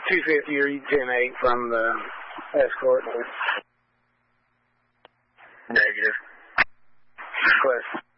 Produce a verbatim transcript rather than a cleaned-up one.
two fifty or ten eight from the escort. Negative. Question.